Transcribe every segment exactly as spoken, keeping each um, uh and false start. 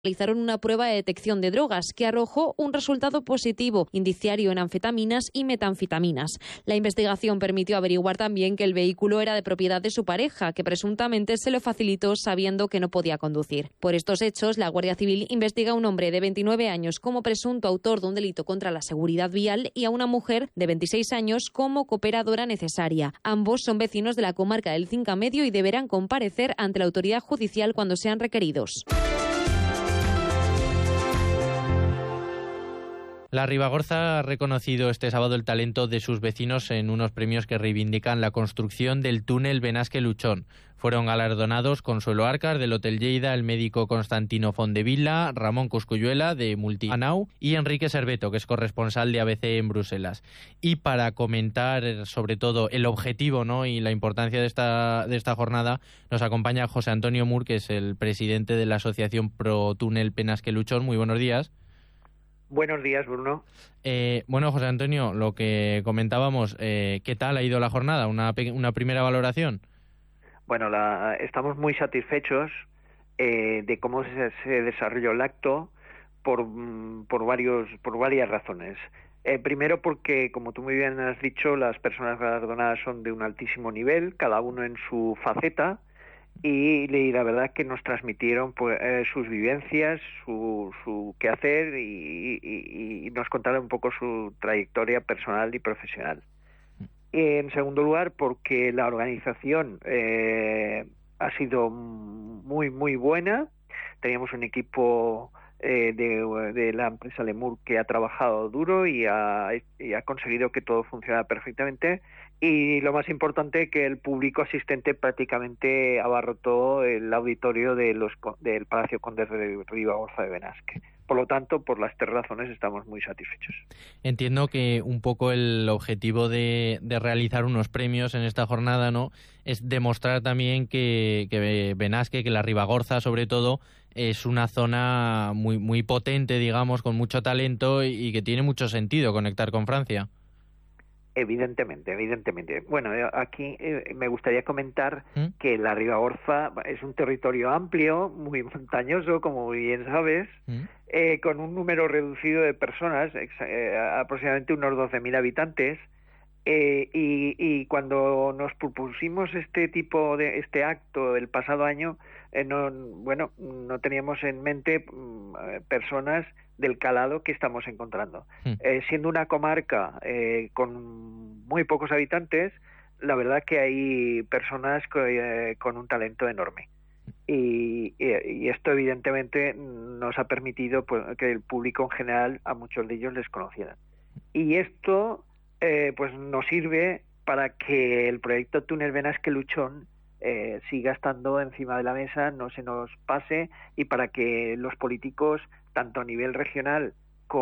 realizaron una prueba de detección de drogas que arrojó un resultado positivo, indiciario en anfetaminas y metanfetaminas. La investigación permitió averiguar también que el vehículo era de propiedad de su pareja, que presuntamente se lo facilitó sabiendo que no podía conducir. Por estos hechos, la Guardia Civil investiga a un hombre de veintinueve años como presunto autor de un delito contra la seguridad vial y a una mujer de veintiséis años como cooperadora necesaria. Ambos son vecinos de la comarca del Cinca Medio y deberán comparecer ante la autoridad judicial cuando sean requeridos. La Ribagorza ha reconocido este sábado el talento de sus vecinos en unos premios que reivindican la construcción del túnel Benasque-Luchón. Fueron galardonados Consuelo Arcas del Hotel Lleida, el médico Constantino Fondevilla, Ramón Cosculluela de Multianau y Enrique Serveto, que es corresponsal de A B C en Bruselas. Y para comentar sobre todo el objetivo, ¿no?, y la importancia de esta, de esta jornada, nos acompaña José Antonio Mur, que es el presidente de la Asociación Pro Túnel Benasque-Luchón. Muy buenos días. Buenos días, Bruno. Eh, bueno, José Antonio, lo que comentábamos, eh, ¿qué tal ha ido la jornada? ¿Una, una primera valoración? Bueno, la, estamos muy satisfechos eh, de cómo se, se desarrolló el acto por, por, varios, por varias razones. Eh, primero porque, como tú muy bien has dicho, las personas galardonadas son de un altísimo nivel, cada uno en su faceta, y, y la verdad es que nos transmitieron pues, eh, sus vivencias, su, su quehacer y, y, y nos contaron un poco su trayectoria personal y profesional. En segundo lugar, porque la organización eh, ha sido muy, muy buena. Teníamos un equipo eh, de, de la empresa Lemur que ha trabajado duro y ha, y ha conseguido que todo funcionara perfectamente. Y lo más importante, que el público asistente prácticamente abarrotó el auditorio de los, del Palacio Condes de Ribagorza de Benasque. Por lo tanto, por las tres razones estamos muy satisfechos. Entiendo que un poco el objetivo de, de realizar unos premios en esta jornada, ¿no?, es demostrar también que, que Benasque, que la Ribagorza sobre todo, es una zona muy, muy potente, digamos, con mucho talento y, y que tiene mucho sentido conectar con Francia. Evidentemente, evidentemente. Bueno, aquí eh, me gustaría comentar ¿Mm? que la Ribagorza es un territorio amplio, muy montañoso, como bien sabes, ¿Mm? eh, con un número reducido de personas, eh, aproximadamente unos doce mil habitantes, eh, y, y cuando nos propusimos este tipo de este acto el pasado año, eh, no, bueno, no teníamos en mente eh, personas del calado que estamos encontrando. Hmm. Eh, siendo una comarca eh, con muy pocos habitantes, la verdad que hay personas co- eh, con un talento enorme. Y, y, y esto evidentemente nos ha permitido pues, que el público en general, a muchos de ellos les conocieran. Y esto eh, pues nos sirve para que el proyecto Túnel Benasque-Luchón eh, siga estando encima de la mesa, no se nos pase, y para que los políticos, tanto a nivel regional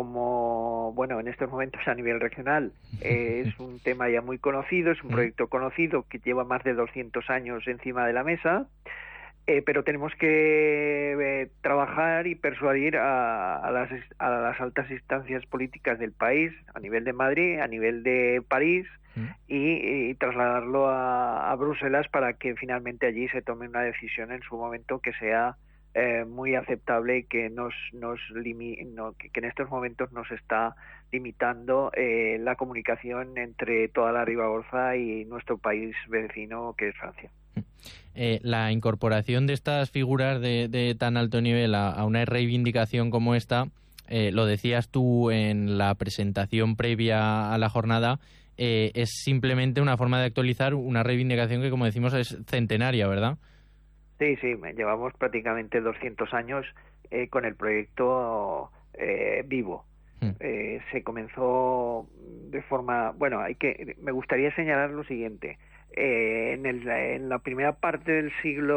como, bueno, en estos momentos a nivel regional, eh, es un tema ya muy conocido, es un proyecto conocido que lleva más de doscientos años encima de la mesa, eh, pero tenemos que eh, trabajar y persuadir a, a, las, a las altas instancias políticas del país, a nivel de Madrid, a nivel de París, y, y trasladarlo a, a Bruselas para que finalmente allí se tome una decisión en su momento que sea Eh, muy aceptable y que nos, nos limi, no, que, que en estos momentos nos está limitando eh, la comunicación entre toda la Ribagorza y nuestro país vecino, que es Francia. Eh, la incorporación de estas figuras de, de tan alto nivel a, a una reivindicación como esta, eh, lo decías tú en la presentación previa a la jornada, eh, es simplemente una forma de actualizar una reivindicación que, como decimos, es centenaria, ¿verdad? Sí, sí, llevamos prácticamente doscientos años eh, con el proyecto eh, vivo. Mm. Eh, se comenzó de forma... Bueno, hay que me gustaría señalar lo siguiente. Eh, en, el, en la primera parte del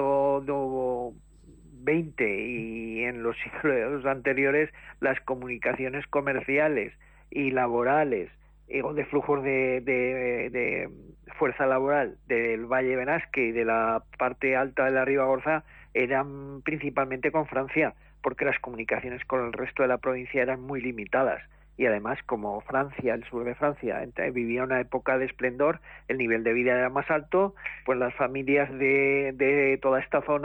siglo veinte y en los siglos anteriores, las comunicaciones comerciales y laborales o de flujos de, de, de fuerza laboral del Valle Benasque y de la parte alta de la Ribagorza eran principalmente con Francia, porque las comunicaciones con el resto de la provincia eran muy limitadas. Y además, como Francia, el sur de Francia, vivía una época de esplendor, el nivel de vida era más alto, pues las familias de, de toda esta zona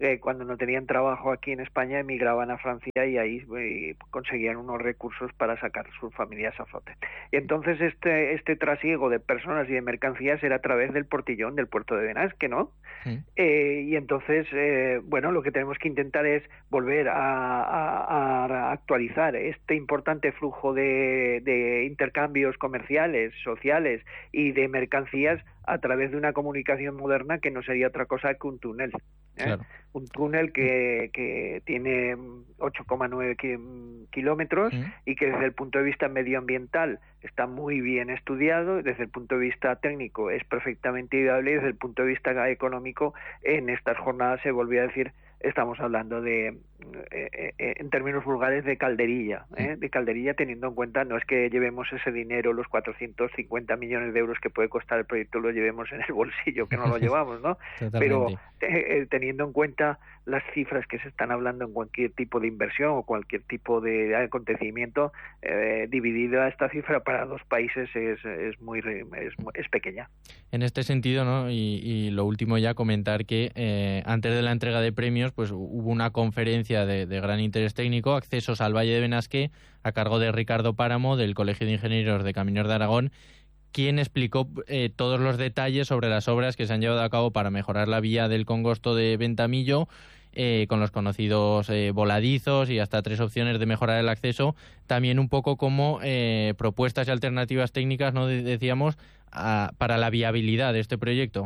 eh, cuando no tenían trabajo aquí en España emigraban a Francia y ahí eh, conseguían unos recursos para sacar sus familias a flote. Y entonces este este trasiego de personas y de mercancías era a través del portillón del puerto de Benasque, ¿no? Sí. Eh, y entonces, eh, bueno, lo que tenemos que intentar es volver a, a, a actualizar este importante flujo de, de intercambios comerciales, sociales y de mercancías a través de una comunicación moderna que no sería otra cosa que un túnel. ¿eh? Claro. Un túnel que, que tiene ocho coma nueve kilómetros ¿sí? y que desde el punto de vista medioambiental está muy bien estudiado, desde el punto de vista técnico es perfectamente viable y desde el punto de vista económico en estas jornadas se volvió a decir estamos hablando de, eh, eh, en términos vulgares, de calderilla, ¿eh? de calderilla teniendo en cuenta, no es que llevemos ese dinero, los cuatrocientos cincuenta millones de euros que puede costar el proyecto, lo llevemos en el bolsillo, que no lo llevamos, ¿no? Pero eh, teniendo en cuenta las cifras que se están hablando en cualquier tipo de inversión o cualquier tipo de acontecimiento, eh, dividida esta cifra para dos países es, es muy es, es pequeña. En este sentido, ¿no? Y, y lo último ya comentar que eh, antes de la entrega de premios, pues hubo una conferencia de, de gran interés técnico, Accesos al Valle de Benasque, a cargo de Ricardo Páramo, del Colegio de Ingenieros de Caminos de Aragón, quien explicó eh, todos los detalles sobre las obras que se han llevado a cabo para mejorar la vía del Congosto de Ventamillo, eh, con los conocidos eh, voladizos y hasta tres opciones de mejorar el acceso, también un poco como eh, propuestas y alternativas técnicas, ¿no? De- decíamos, a, para la viabilidad de este proyecto.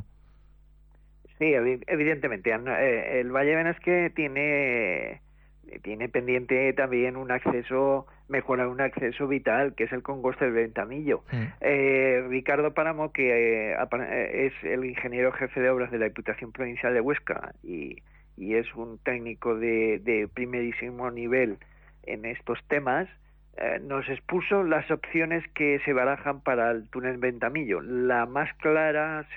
Sí, evidentemente. El Valle de Benasque tiene, tiene pendiente también un acceso, mejorar un acceso vital, que es el Congosto del Ventamillo. Mm. Eh, Ricardo Páramo, que eh, es el ingeniero jefe de obras de la Diputación Provincial de Huesca y, y es un técnico de, de primerísimo nivel en estos temas, eh, nos expuso las opciones que se barajan para el túnel Ventamillo. La más clara,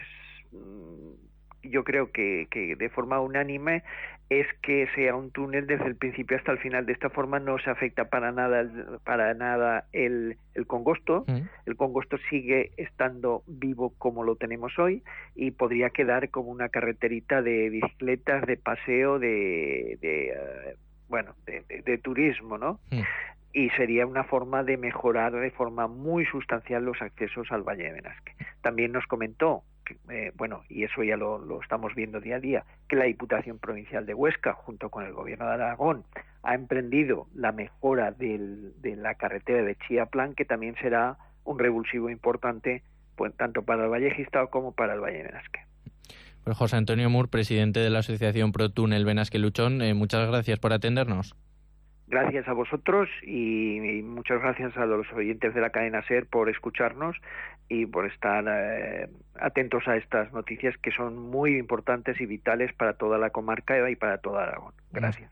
yo creo que, que de forma unánime, es que sea un túnel desde el principio hasta el final. De esta forma no se afecta para nada para nada el, el Congosto. Mm. El Congosto sigue estando vivo como lo tenemos hoy y podría quedar como una carreterita de bicicletas, de paseo, de, de uh, bueno, de, de, de turismo, ¿no? Mm. Y sería una forma de mejorar de forma muy sustancial los accesos al Valle de Benasque. También nos comentó, que, eh, bueno, y eso ya lo, lo estamos viendo día a día, que la Diputación Provincial de Huesca, junto con el Gobierno de Aragón, ha emprendido la mejora del, de la carretera de Chiaplan, que también será un revulsivo importante, pues, tanto para el Valle Gistao como para el Valle de Benasque. Pues José Antonio Mur, presidente de la Asociación ProTúnel Benasque Luchón, eh, muchas gracias por atendernos. Gracias a vosotros y, y muchas gracias a los oyentes de la cadena SER por escucharnos y por estar eh, atentos a estas noticias que son muy importantes y vitales para toda la comarca y para toda Aragón. Gracias.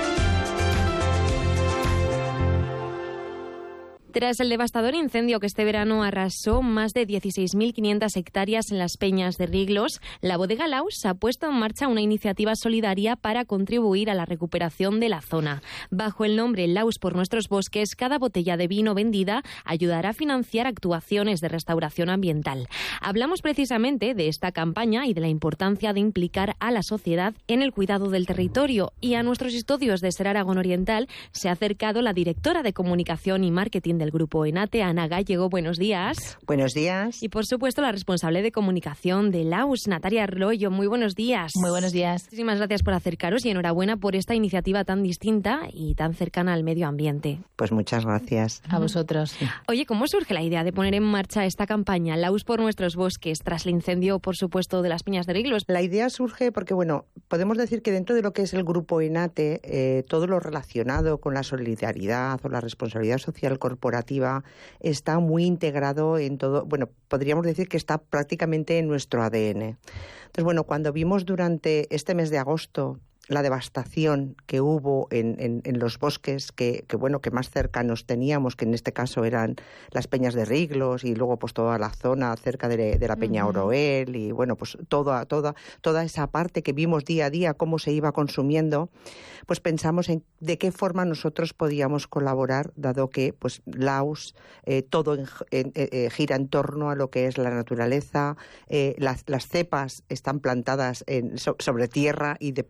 Tras el devastador incendio que este verano arrasó más de dieciséis mil quinientas hectáreas en las Peñas de Riglos, la bodega Laus ha puesto en marcha una iniciativa solidaria para contribuir a la recuperación de la zona. Bajo el nombre Laus por nuestros bosques, cada botella de vino vendida ayudará a financiar actuaciones de restauración ambiental. Hablamos precisamente de esta campaña y de la importancia de implicar a la sociedad en el cuidado del territorio. Y a nuestros estudios de SER Aragón Oriental se ha acercado la directora de Comunicación y Marketing del Grupo ENATE, Ana Gallego. Buenos días. Buenos días. Y por supuesto la responsable de comunicación de Laus, Natalia Arroyo. Muy buenos días. Muy buenos días. Muchísimas gracias por acercaros y enhorabuena por esta iniciativa tan distinta y tan cercana al medio ambiente. Pues muchas gracias. A vosotros. Oye, ¿cómo surge la idea de poner en marcha esta campaña Laus por nuestros bosques tras el incendio, por supuesto, de las Peñas de Riglos? La idea surge porque, bueno, podemos decir que dentro de lo que es el Grupo ENATE, eh, todo lo relacionado con la solidaridad o la responsabilidad social corporativa está muy integrado en todo, bueno, podríamos decir que está prácticamente en nuestro A D N. Entonces, bueno, cuando vimos durante este mes de agosto la devastación que hubo en, en, en los bosques que, que, bueno, que más cercanos teníamos, que en este caso eran las Peñas de Riglos y luego pues toda la zona cerca de, de la Peña uh-huh. Oroel y bueno, pues toda, toda, toda esa parte que vimos día a día, cómo se iba consumiendo, pues pensamos en de qué forma nosotros podíamos colaborar, dado que pues Laus eh, todo en, en, eh, gira en torno a lo que es la naturaleza, eh, las, las cepas están plantadas en, so, sobre tierra y dependemos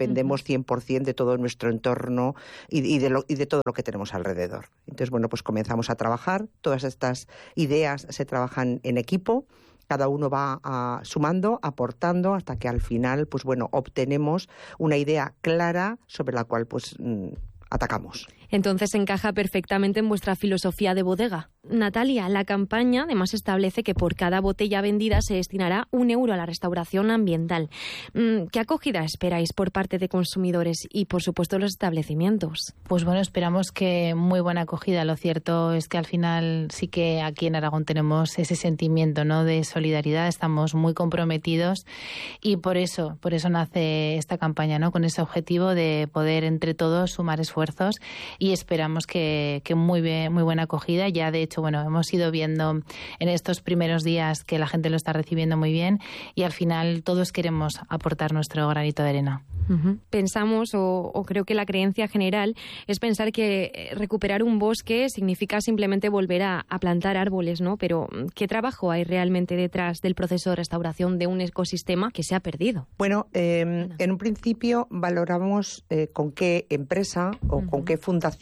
somos cien por ciento de todo nuestro entorno y, y, de lo, y de todo lo que tenemos alrededor. Entonces, bueno, pues comenzamos a trabajar. Todas estas ideas se trabajan en equipo. Cada uno va a, sumando, aportando, hasta que al final, pues bueno, obtenemos una idea clara sobre la cual, pues, mmm, atacamos. Entonces encaja perfectamente en vuestra filosofía de bodega. Natalia, la campaña además establece que por cada botella vendida se destinará un euro a la restauración ambiental. ¿Qué acogida esperáis por parte de consumidores y, por supuesto, los establecimientos? Pues bueno, esperamos que muy buena acogida. Lo cierto es que al final sí que aquí en Aragón tenemos ese sentimiento, ¿no?, de solidaridad. Estamos muy comprometidos y por eso, por eso nace esta campaña, ¿no?, con ese objetivo de poder entre todos sumar esfuerzos. Y esperamos que, que muy bien, muy buena acogida. Ya de hecho, bueno, hemos ido viendo en estos primeros días que la gente lo está recibiendo muy bien y al final todos queremos aportar nuestro granito de arena. Uh-huh. Pensamos, o, o creo que la creencia general es pensar que recuperar un bosque significa simplemente volver a, a plantar árboles, ¿no? Pero ¿qué trabajo hay realmente detrás del proceso de restauración de un ecosistema que se ha perdido? Bueno, eh, en un principio valoramos eh, con qué empresa o uh-huh. con qué fundación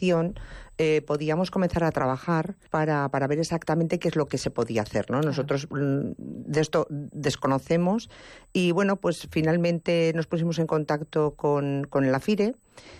Eh, podíamos comenzar a trabajar para, para ver exactamente qué es lo que se podía hacer, ¿no? Nosotros mm, de esto desconocemos y, bueno, pues finalmente nos pusimos en contacto con, con el AFIRE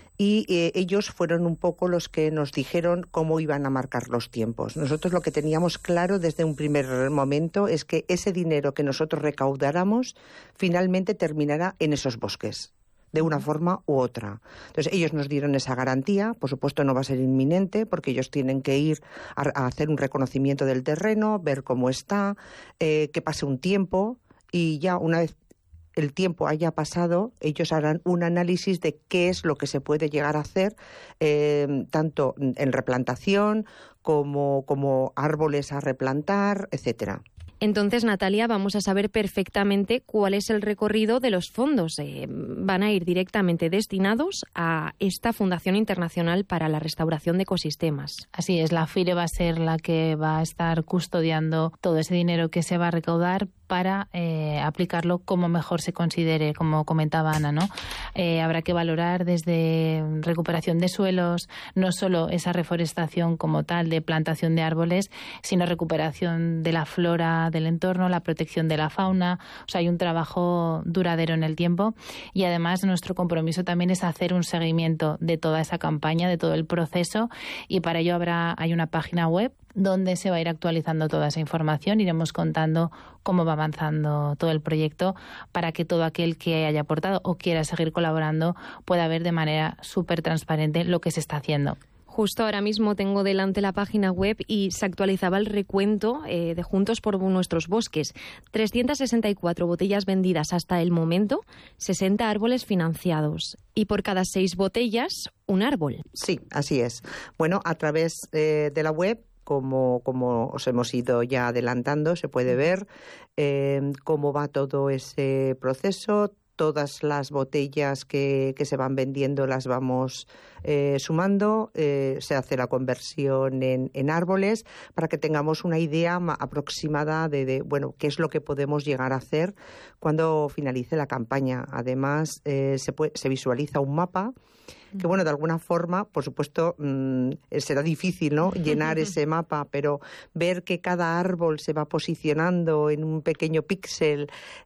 y eh, ellos fueron un poco los que nos dijeron cómo iban a marcar los tiempos. Nosotros lo que teníamos claro desde un primer momento es que ese dinero que nosotros recaudáramos finalmente terminará en esos bosques, de una forma u otra. Entonces, ellos nos dieron esa garantía. Por supuesto, no va a ser inminente, porque ellos tienen que ir a, a hacer un reconocimiento del terreno, ver cómo está, eh, que pase un tiempo, y ya una vez el tiempo haya pasado, ellos harán un análisis de qué es lo que se puede llegar a hacer, eh, tanto en replantación como, como árboles a replantar, etcétera. Entonces, Natalia, vamos a saber perfectamente cuál es el recorrido de los fondos. Eh, van a ir directamente destinados a esta Fundación Internacional para la Restauración de Ecosistemas. Así es, la AFIRE va a ser la que va a estar custodiando todo ese dinero que se va a recaudar para eh, aplicarlo como mejor se considere, como comentaba Ana, ¿no? Eh, habrá que valorar desde recuperación de suelos, no solo esa reforestación como tal de plantación de árboles, sino recuperación de la flora del entorno, la protección de la fauna. O sea, hay un trabajo duradero en el tiempo y además nuestro compromiso también es hacer un seguimiento de toda esa campaña, de todo el proceso, y para ello habrá hay una página web donde se va a ir actualizando toda esa información. Iremos contando cómo va avanzando todo el proyecto para que todo aquel que haya aportado o quiera seguir colaborando pueda ver de manera súper transparente lo que se está haciendo. Justo ahora mismo tengo delante la página web y se actualizaba el recuento eh, de Juntos por Nuestros Bosques. trescientas sesenta y cuatro botellas vendidas hasta el momento, sesenta árboles financiados. Y por cada seis botellas, un árbol. Sí, así es. Bueno, a través eh, de la web, Como, como os hemos ido ya adelantando, se puede ver eh, cómo va todo ese proceso. Todas las botellas que, que se van vendiendo las vamos eh, sumando, eh, se hace la conversión en, en árboles para que tengamos una idea aproximada de, de bueno, qué es lo que podemos llegar a hacer cuando finalice la campaña. Además, eh, se, puede, se visualiza un mapa que, bueno, de alguna forma, por supuesto, mmm, será difícil, ¿no?, llenar ese mapa, pero ver que cada árbol se va posicionando en un pequeño píxel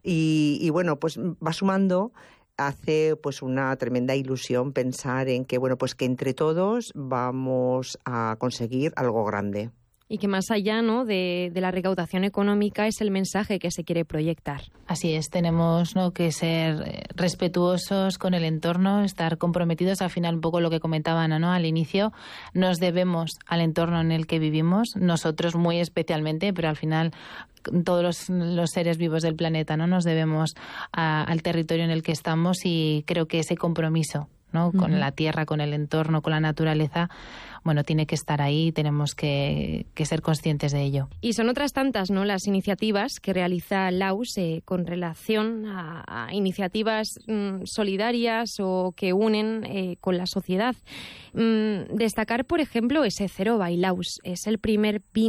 y, y, bueno, pues va sumando, hace pues una tremenda ilusión pensar en que, bueno, pues que entre todos vamos a conseguir algo grande. Y que más allá, ¿no?, de, de la recaudación económica es el mensaje que se quiere proyectar. Así es, tenemos, ¿no?, que ser respetuosos con el entorno, estar comprometidos. Al final, un poco lo que comentaba Ana, ¿no?, al inicio, nos debemos al entorno en el que vivimos, nosotros muy especialmente, pero al final todos los, los seres vivos del planeta, ¿no?, nos debemos a, al territorio en el que estamos, y creo que ese compromiso, ¿no?, con uh-huh. la tierra, con el entorno, con la naturaleza, bueno, tiene que estar ahí, tenemos que, que ser conscientes de ello. Y son otras tantas, ¿no?, las iniciativas que realiza Laus eh, con relación a, a iniciativas mm, solidarias o que unen eh, con la sociedad. Mm, destacar, por ejemplo, ese Zero by Laus. Es el primer vino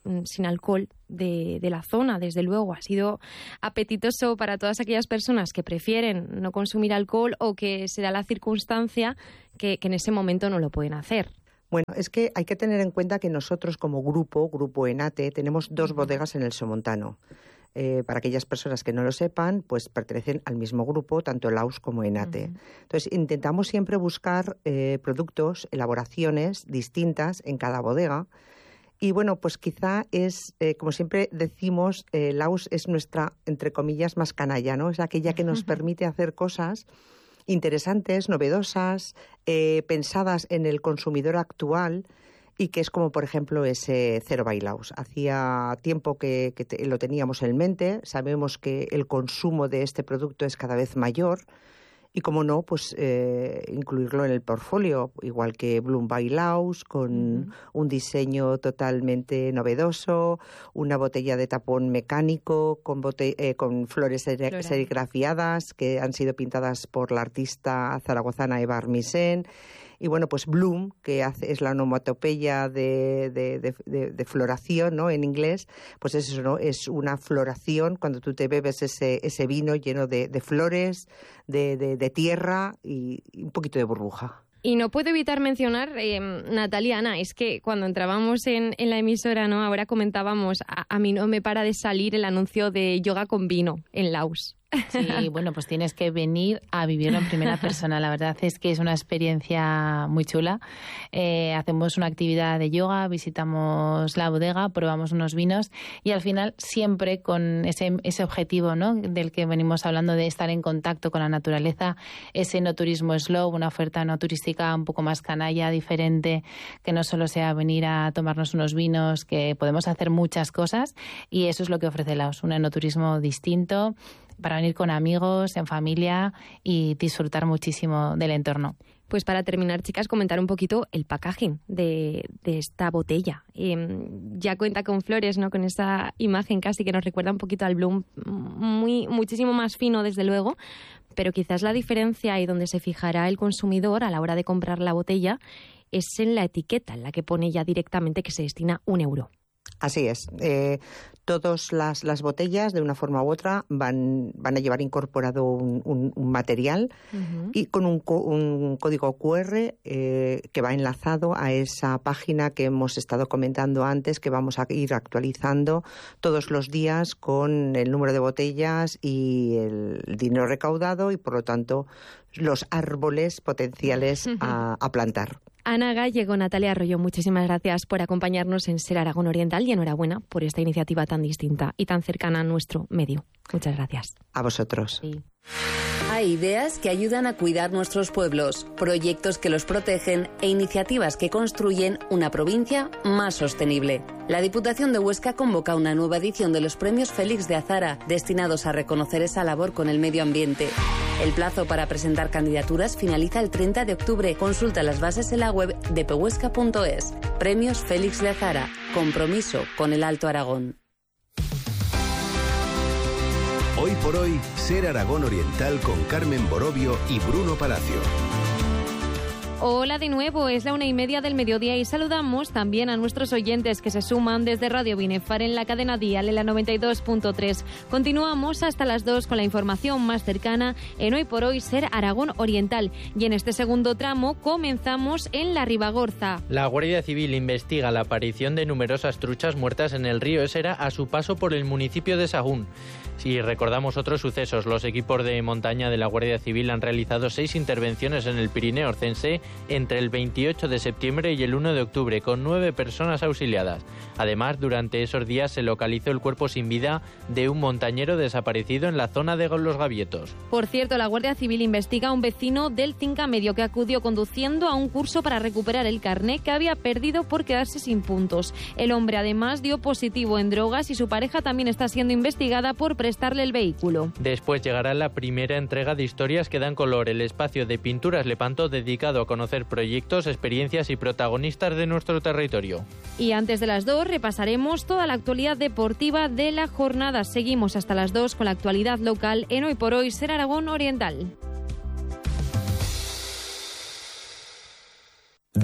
sin alcohol de, de la zona, desde luego. Ha sido apetitoso para todas aquellas personas que prefieren no consumir alcohol o que se da la circunstancia que, que en ese momento no lo pueden hacer. Bueno, es que hay que tener en cuenta que nosotros como grupo, Grupo Enate, tenemos dos bodegas en el Somontano. Eh, para aquellas personas que no lo sepan, pues pertenecen al mismo grupo, tanto Laus como Enate. Uh-huh. Entonces, intentamos siempre buscar eh, productos, elaboraciones distintas en cada bodega. Y bueno, pues quizá es, eh, como siempre decimos, eh, Laus es nuestra, entre comillas, más canalla, ¿no? Es aquella que nos permite hacer cosas interesantes, novedosas, eh, pensadas en el consumidor actual, y que es como, por ejemplo, ese Zero by Laus. Hacía tiempo que, que te, lo teníamos en mente, sabemos que el consumo de este producto es cada vez mayor, y como no, pues eh, incluirlo en el portfolio, igual que Bloom by Laus, con uh-huh. un diseño totalmente novedoso, una botella de tapón mecánico con, bote- eh, con flores ser- serigrafiadas que han sido pintadas por la artista zaragozana Eva Armisen. Y bueno, pues Bloom, que hace, es la onomatopeya de, de, de, de, de floración, ¿no?, en inglés, pues es eso, ¿no? Es una floración cuando tú te bebes ese, ese vino lleno de, de flores, de, de, de tierra y, y un poquito de burbuja. Y no puedo evitar mencionar, eh, Natalia, Ana, es que cuando entrábamos en, en la emisora, ¿no?, ahora comentábamos, a, a mí no me para de salir el anuncio de yoga con vino en Laus. Sí, bueno, pues tienes que venir a vivirlo en primera persona. La verdad es que es una experiencia muy chula. Eh, hacemos una actividad de yoga, visitamos la bodega, probamos unos vinos y al final siempre con ese, ese objetivo, ¿no?, del que venimos hablando, de estar en contacto con la naturaleza, ese no turismo slow, una oferta no turística un poco más canalla, diferente, que no solo sea venir a tomarnos unos vinos, que podemos hacer muchas cosas, y eso es lo que ofrece Laus, un enoturismo distinto, para venir con amigos, en familia y disfrutar muchísimo del entorno. Pues para terminar, chicas, comentar un poquito el packaging de, de esta botella. Eh, ya cuenta con flores, ¿no?, con esa imagen casi que nos recuerda un poquito al Bloom, muy, muchísimo más fino, desde luego, pero quizás la diferencia y donde se fijará el consumidor a la hora de comprar la botella es en la etiqueta, en la que pone ya directamente que se destina un euro. Así es. Eh, todas las, las botellas, de una forma u otra, van, van a llevar incorporado un, un, un material uh-huh. y con un, un código cu erre eh, que va enlazado a esa página que hemos estado comentando antes, que vamos a ir actualizando todos los días con el número de botellas y el dinero recaudado y, por lo tanto, los árboles potenciales uh-huh. a, a plantar. Ana Gallego, Natalia Arroyo, muchísimas gracias por acompañarnos en Ser Aragón Oriental y enhorabuena por esta iniciativa tan distinta y tan cercana a nuestro medio. Muchas gracias. A vosotros. Sí. Hay ideas que ayudan a cuidar nuestros pueblos, proyectos que los protegen e iniciativas que construyen una provincia más sostenible. La Diputación de Huesca convoca una nueva edición de los Premios Félix de Azara, destinados a reconocer esa labor con el medio ambiente. El plazo para presentar candidaturas finaliza el treinta de octubre. Consulta las bases en la web de pehuesca punto es. Premios Félix de Azara. Compromiso con el Alto Aragón. Hoy por hoy, Ser Aragón Oriental con Carmen Borovio y Bruno Palacio. Hola de nuevo, es la una y media del mediodía y saludamos también a nuestros oyentes que se suman desde Radio Binefar en la cadena Dial en la noventa y dos punto tres. Continuamos hasta las dos con la información más cercana en Hoy por Hoy Ser Aragón Oriental y en este segundo tramo comenzamos en la Ribagorza. La Guardia Civil investiga la aparición de numerosas truchas muertas en el río Esera a su paso por el municipio de Sahún. Si recordamos otros sucesos, los equipos de montaña de la Guardia Civil han realizado seis intervenciones en el Pirineo Orcense entre el veintiocho de septiembre y el uno de octubre, con nueve personas auxiliadas. Además, durante esos días se localizó el cuerpo sin vida de un montañero desaparecido en la zona de Los Gavietos. Por cierto, la Guardia Civil investiga a un vecino del Cinca Medio que acudió conduciendo a un curso para recuperar el carné que había perdido por quedarse sin puntos. El hombre además dio positivo en drogas y su pareja también está siendo investigada por prestarle el vehículo. Después llegará la primera entrega de Historias que dan color, el espacio de Pinturas Lepanto dedicado a conocer proyectos, experiencias y protagonistas de nuestro territorio. Y antes de las dos repasaremos toda la actualidad deportiva de la jornada. Seguimos hasta las dos con la actualidad local en Hoy por Hoy Ser Aragón Oriental.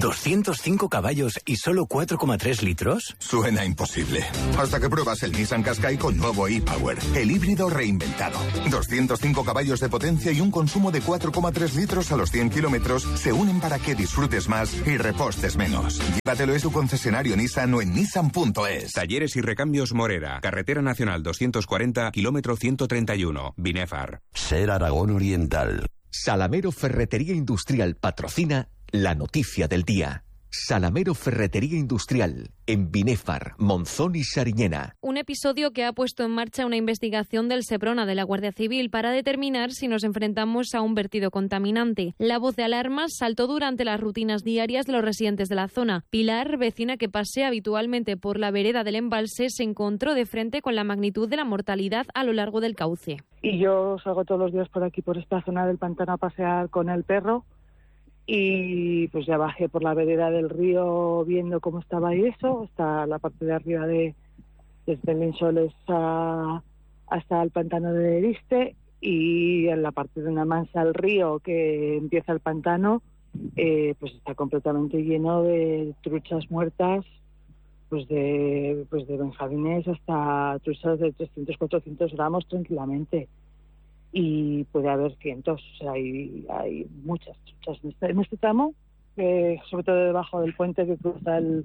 ¿doscientos cinco caballos y solo cuatro coma tres litros? Suena imposible. Hasta que pruebas el Nissan Qashqai con nuevo e-Power, el híbrido reinventado. doscientos cinco caballos de potencia y un consumo de cuatro coma tres litros a los cien kilómetros se unen para que disfrutes más y repostes menos. Llévatelo en tu concesionario Nissan o en nissan punto es. Talleres y recambios Morera. Carretera Nacional doscientos cuarenta, kilómetro ciento treinta y uno. Binefar. Ser Aragón Oriental. Salamero Ferretería Industrial patrocina la noticia del día. Salamero Ferretería Industrial, en Binefar, Monzón y Sariñena. Un episodio que ha puesto en marcha una investigación del Seprona de la Guardia Civil para determinar si nos enfrentamos a un vertido contaminante. La voz de alarma saltó durante las rutinas diarias de los residentes de la zona. Pilar, vecina que pasea habitualmente por la vereda del embalse, se encontró de frente con la magnitud de la mortalidad a lo largo del cauce. Y yo salgo todos los días por aquí, por esta zona del pantano, a pasear con el perro. Y pues ya bajé por la vereda del río viendo cómo estaba y eso, hasta la parte de arriba de desde el Insoles a, hasta el pantano de Eriste, y en la parte de una mansa al río que empieza el pantano, eh, pues está completamente lleno de truchas muertas, pues de pues de benjamines hasta truchas de trescientos, cuatrocientos gramos tranquilamente. Y puede haber cientos, o sea, hay, hay muchas truchas en este, en este tramo, eh, sobre todo debajo del puente que cruza el,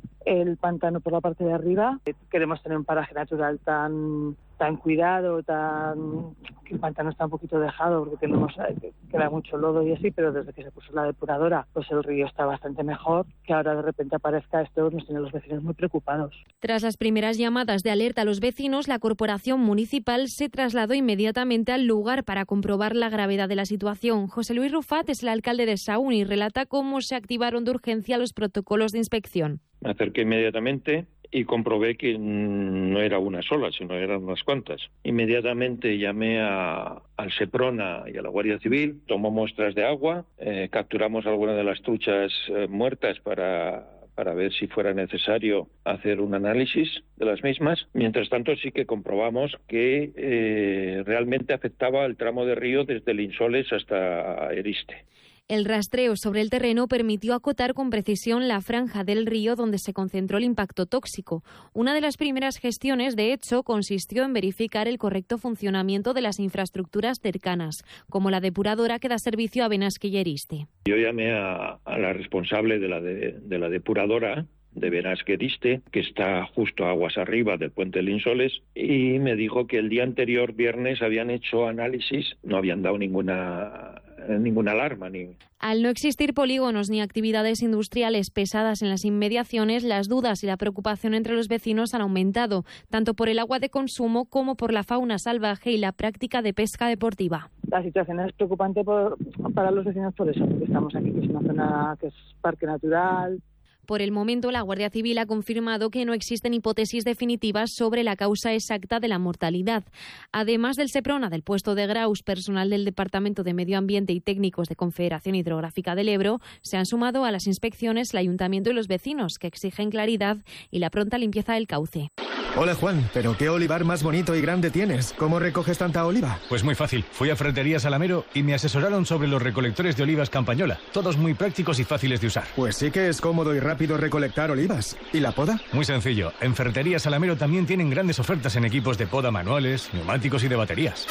el pantano por la parte de arriba. Queremos tener un paraje natural tan tan cuidado, tan que el pantano está un poquito dejado porque tenemos que queda mucho lodo y así, pero desde que se puso la depuradora, pues el río está bastante mejor. Que ahora de repente aparezca esto nos tiene a los vecinos muy preocupados. Tras las primeras llamadas de alerta a los vecinos, la corporación municipal se trasladó inmediatamente al lugar para comprobar la gravedad de la situación. José Luis Rufat es el alcalde de Sahún y relata cómo se activaron de urgencia los protocolos de inspección. Me acerqué inmediatamente y comprobé que no era una sola, sino eran unas cuantas. Inmediatamente llamé a, al Seprona y a la Guardia Civil, tomó muestras de agua, eh, capturamos algunas de las truchas eh, muertas para, para ver si fuera necesario hacer un análisis de las mismas. Mientras tanto, sí que comprobamos que eh, realmente afectaba el tramo de río desde el Insoles hasta Eriste. El rastreo sobre el terreno permitió acotar con precisión la franja del río donde se concentró el impacto tóxico. Una de las primeras gestiones, de hecho, consistió en verificar el correcto funcionamiento de las infraestructuras cercanas, como la depuradora que da servicio a Benasque y Eriste. Yo llamé a, a la responsable de la, de, de la depuradora de Benasque Eriste, que está justo aguas arriba del puente del Insoles, y me dijo que el día anterior, viernes, habían hecho análisis, no habían dado ninguna... ninguna alarma. Ni... Al no existir polígonos ni actividades industriales pesadas en las inmediaciones, las dudas y la preocupación entre los vecinos han aumentado, tanto por el agua de consumo como por la fauna salvaje y la práctica de pesca deportiva. La situación es preocupante por, para los vecinos por eso, porque estamos aquí, que es una zona que es parque natural. Por el momento, la Guardia Civil ha confirmado que no existen hipótesis definitivas sobre la causa exacta de la mortalidad. Además del Seprona, del puesto de Graus, personal del Departamento de Medio Ambiente y técnicos de Confederación Hidrográfica del Ebro, se han sumado a las inspecciones el Ayuntamiento y los vecinos, que exigen claridad y la pronta limpieza del cauce. Hola Juan, pero qué olivar más bonito y grande tienes. ¿Cómo recoges tanta oliva? Pues muy fácil. Fui a Ferretería Salamero y me asesoraron sobre los recolectores de olivas Campañola. Todos muy prácticos y fáciles de usar. Pues sí que es cómodo y rápido recolectar olivas. ¿Y la poda? Muy sencillo. En Ferretería Salamero también tienen grandes ofertas en equipos de poda manuales, neumáticos y de baterías.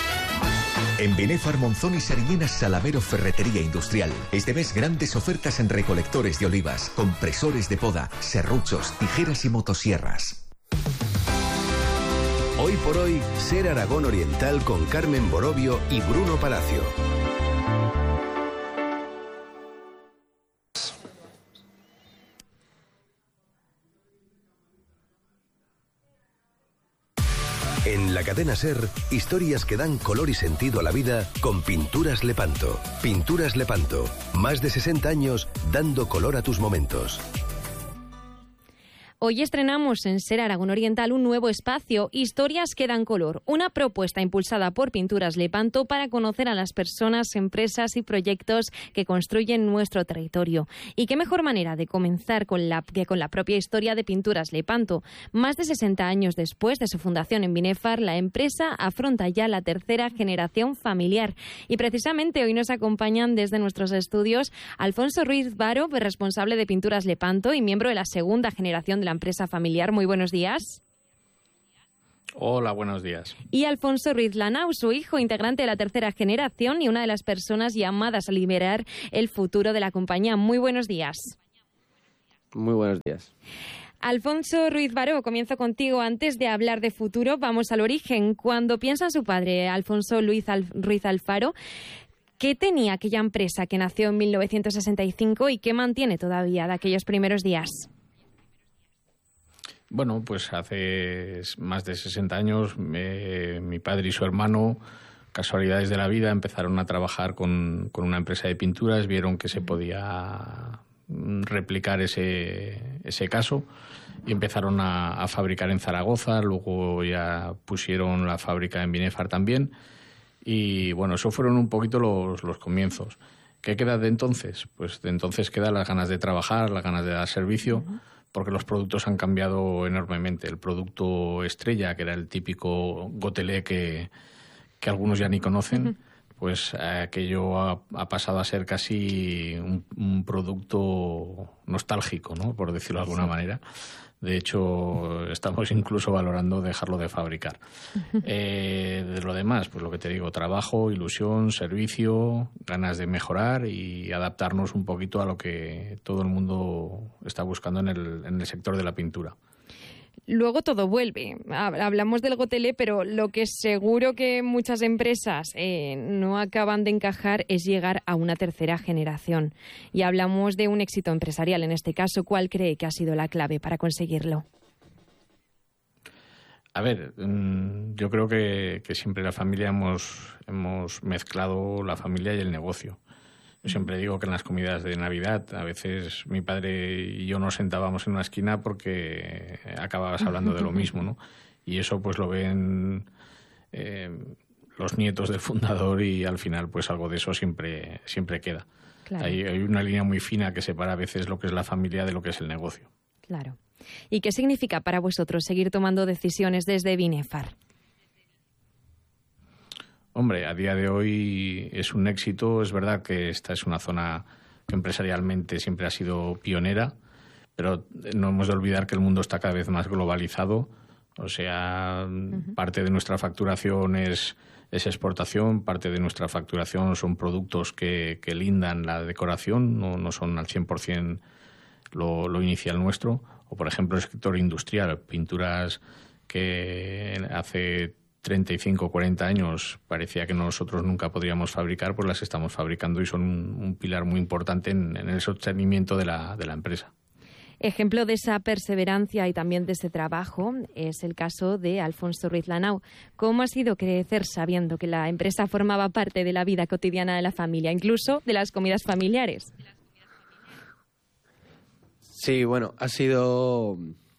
En Binefar, Monzón y Sariñena, Salamero Ferretería Industrial. Este mes grandes ofertas en recolectores de olivas, compresores de poda, serruchos, tijeras y motosierras. Hoy por hoy, Ser Aragón Oriental con Carmen Borovio y Bruno Palacio. En la cadena SER, historias que dan color y sentido a la vida con Pinturas Lepanto. Pinturas Lepanto, más de sesenta años dando color a tus momentos. Hoy estrenamos en Ser Aragón Oriental un nuevo espacio, Historias que dan color, una propuesta impulsada por Pinturas Lepanto para conocer a las personas, empresas y proyectos que construyen nuestro territorio. Y qué mejor manera de comenzar con la, que con la propia historia de Pinturas Lepanto. Más de sesenta años después de su fundación en Binefar, la empresa afronta ya la tercera generación familiar. Y precisamente hoy nos acompañan desde nuestros estudios Alfonso Ruiz Varo, responsable de Pinturas Lepanto y miembro de la segunda generación de la empresa familiar. Muy buenos días. Hola, buenos días. Y Alfonso Ruiz Lanau, su hijo, integrante de la tercera generación y una de las personas llamadas a liderar el futuro de la compañía. Muy buenos días. Muy buenos días. Alfonso Ruiz Baró, comienzo contigo. Antes de hablar de futuro, vamos al origen. Cuando piensa en su padre, Alfonso Luis Al- Ruiz Alfaro, ¿qué tenía aquella empresa que nació en mil novecientos sesenta y cinco y qué mantiene todavía de aquellos primeros días? Bueno, pues hace más de sesenta años eh, mi padre y su hermano, casualidades de la vida, empezaron a trabajar con, con una empresa de pinturas, vieron que se podía replicar ese, ese caso y empezaron a, a fabricar en Zaragoza, luego ya pusieron la fábrica en Binefar también y bueno, eso fueron un poquito los, los comienzos. ¿Qué queda de entonces? Pues de entonces quedan las ganas de trabajar, las ganas de dar servicio, uh-huh. porque los productos han cambiado enormemente. El producto estrella, que era el típico gotelé que, que algunos ya ni conocen, uh-huh. pues aquello ha, ha pasado a ser casi un, un producto nostálgico, ¿no? Por decirlo de alguna sí. manera. De hecho, estamos incluso valorando dejarlo de fabricar. Eh, de lo demás, pues lo que te digo, trabajo, ilusión, servicio, ganas de mejorar y adaptarnos un poquito a lo que todo el mundo está buscando en el, en el sector de la pintura. Luego todo vuelve. Hablamos del gotelé, pero lo que seguro que muchas empresas eh, no acaban de encajar es llegar a una tercera generación. Y hablamos de un éxito empresarial en este caso. ¿Cuál cree que ha sido la clave para conseguirlo? A ver, yo creo que, que siempre la familia hemos, hemos mezclado la familia y el negocio. Yo siempre digo que en las comidas de Navidad a veces mi padre y yo nos sentábamos en una esquina porque acababas hablando de lo mismo, ¿no? Y eso pues lo ven eh, los nietos del fundador y al final pues algo de eso siempre, siempre queda. Claro. Hay, hay una línea muy fina que separa a veces lo que es la familia de lo que es el negocio. Claro. ¿Y qué significa para vosotros seguir tomando decisiones desde Binefar? Hombre, a día de hoy es un éxito. Es verdad que esta es una zona que empresarialmente siempre ha sido pionera, pero no hemos de olvidar que el mundo está cada vez más globalizado. O sea, uh-huh. parte de nuestra facturación es, es exportación, parte de nuestra facturación son productos que, que lindan la decoración, no, no son al cien por ciento lo, lo inicial nuestro. O, por ejemplo, el sector industrial, pinturas que hace treinta y cinco, cuarenta años parecía que nosotros nunca podríamos fabricar, pues las estamos fabricando y son un, un pilar muy importante en, en el sostenimiento de la, de la empresa. Ejemplo de esa perseverancia y también de ese trabajo es el caso de Alfonso Ruiz Lanau. ¿Cómo ha sido crecer sabiendo que la empresa formaba parte de la vida cotidiana de la familia, incluso de las comidas familiares? Sí, bueno, ha sido...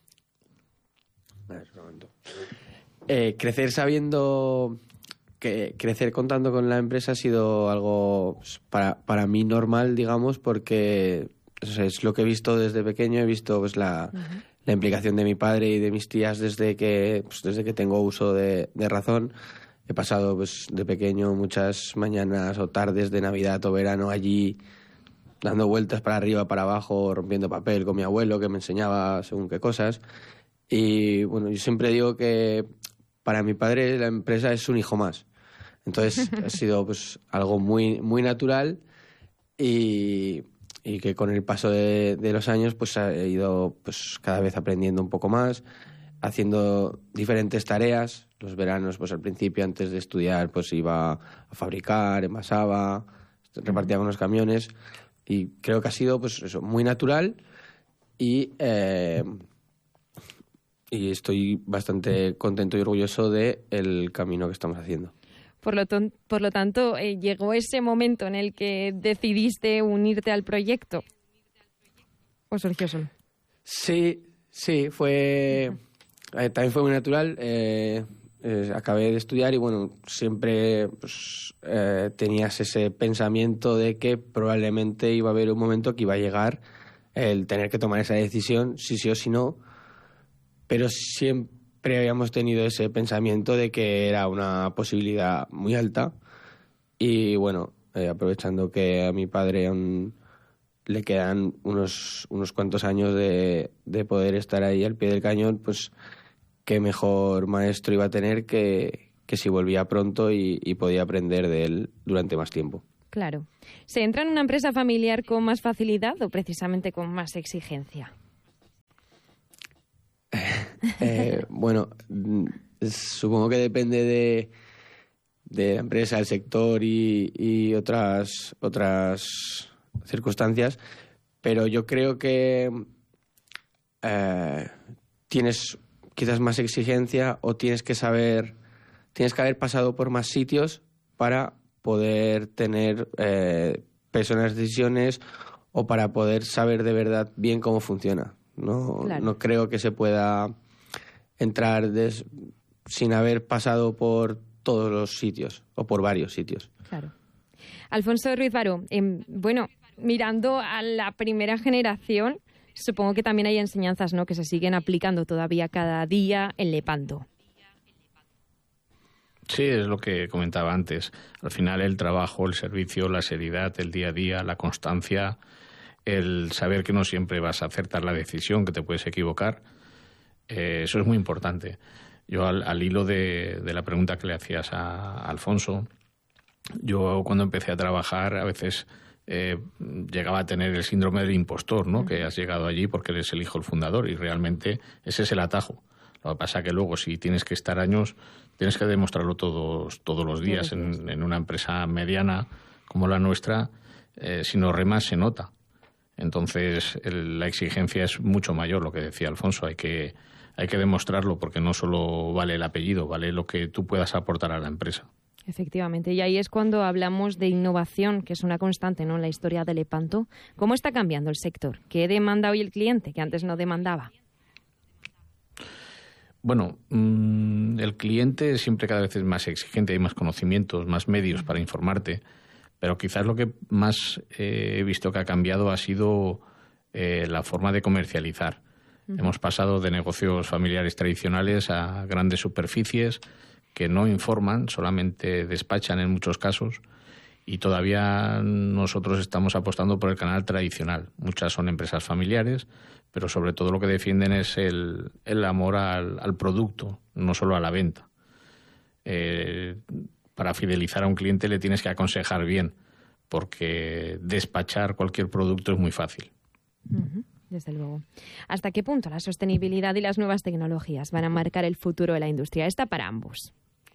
A ver, un momento. Eh, crecer sabiendo que crecer contando con la empresa ha sido algo para, para mí normal, digamos, porque o sea, es lo que he visto desde pequeño. He visto pues la, uh-huh. la implicación de mi padre y de mis tías desde que pues, desde que tengo uso de, de razón. He pasado pues de pequeño muchas mañanas o tardes de Navidad o verano allí dando vueltas para arriba, para abajo, rompiendo papel con mi abuelo que me enseñaba según qué cosas. Y bueno, yo siempre digo que para mi padre la empresa es un hijo más. Entonces ha sido pues algo muy, muy natural y, y que con el paso de, de los años pues he ido pues cada vez aprendiendo un poco más, haciendo diferentes tareas. Los veranos pues al principio antes de estudiar pues iba a fabricar, envasaba, repartía con los camiones y creo que ha sido pues eso, muy natural y... Eh, Y estoy bastante contento y orgulloso del camino que estamos haciendo. Por lo, ton- por lo tanto, eh, llegó ese momento en el que decidiste unirte al proyecto. ¿O surgió solo? Sí, Sí, fue... Eh, también fue muy natural. Eh, eh, acabé de estudiar y, bueno, siempre pues, eh, tenías ese pensamiento de que probablemente iba a haber un momento que iba a llegar el tener que tomar esa decisión, si sí o si no, pero siempre habíamos tenido ese pensamiento de que era una posibilidad muy alta y, bueno, eh, aprovechando que a mi padre aún le quedan unos, unos cuantos años de, de poder estar ahí al pie del cañón, pues qué mejor maestro iba a tener que, que si volvía pronto y, y podía aprender de él durante más tiempo. Claro. ¿Se entra en una empresa familiar con más facilidad o precisamente con más exigencia? eh, bueno, supongo que depende de, de la empresa, el sector y, y otras, otras circunstancias, pero yo creo que eh, tienes quizás más exigencia o tienes que saber, tienes que haber pasado por más sitios para poder tener eh, peso en las decisiones o para poder saber de verdad bien cómo funciona. No, claro. No creo que se pueda entrar des, sin haber pasado por todos los sitios o por varios sitios. Claro. Alfonso Ruiz Baró, eh, bueno, mirando a la primera generación, supongo que también hay enseñanzas, ¿no?, que se siguen aplicando todavía cada día en Lepanto. Sí, es lo que comentaba antes. Al final el trabajo, el servicio, la seriedad, el día a día, la constancia, el saber que no siempre vas a acertar la decisión, que te puedes equivocar, eh, eso es muy importante. Yo al, al hilo de, de la pregunta que le hacías a, a Alfonso, yo cuando empecé a trabajar a veces eh, llegaba a tener el síndrome del impostor, ¿no? Uh-huh. Que has llegado allí porque eres el hijo del fundador y realmente ese es el atajo. Lo que pasa es que luego si tienes que estar años, tienes que demostrarlo todos, todos los días. En, en una empresa mediana como la nuestra, eh, si no remas se nota. Entonces el, la exigencia es mucho mayor, lo que decía Alfonso. Hay que, hay que demostrarlo porque no solo vale el apellido, vale lo que tú puedas aportar a la empresa. Efectivamente, y ahí es cuando hablamos de innovación, que es una constante, ¿no?, en la historia de Lepanto. ¿Cómo está cambiando el sector? ¿Qué demanda hoy el cliente que antes no demandaba? Bueno, mmm, el cliente siempre cada vez es más exigente, hay más conocimientos, más medios para informarte, pero quizás lo que más eh, he visto que ha cambiado ha sido eh, la forma de comercializar. Uh-huh. Hemos pasado de negocios familiares tradicionales a grandes superficies que no informan, solamente despachan en muchos casos, y todavía nosotros estamos apostando por el canal tradicional. Muchas son empresas familiares, pero sobre todo lo que defienden es el, el amor al, al producto, no solo a la venta. Eh, para fidelizar a un cliente le tienes que aconsejar bien, porque despachar cualquier producto es muy fácil. Uh-huh, desde luego. ¿Hasta qué punto la sostenibilidad y las nuevas tecnologías van a marcar el futuro de la industria? Esta para ambos.